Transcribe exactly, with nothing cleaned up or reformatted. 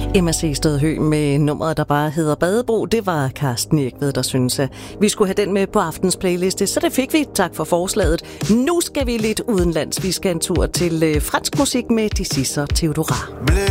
Emma Seested Høgh med nummeret, der bare hedder Badebro. Det var Carsten Egved, der synes, at vi skulle have den med på aftens playliste, så det fik vi. Tak for forslaget. Nu skal vi lidt udenlands. Vi skal en tur til fransk musik med De Sisser Theodora.